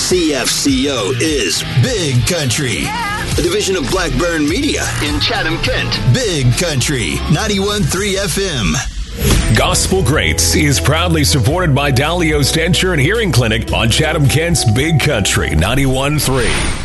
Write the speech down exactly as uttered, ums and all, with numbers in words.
C F C O is Big Country, a division of Blackburn Media in Chatham, Kent. Big Country, ninety-one point three F M. Gospel Greats is proudly supported by Dalio's Denture and Hearing Clinic on Chatham, Kent's Big Country, ninety-one point three.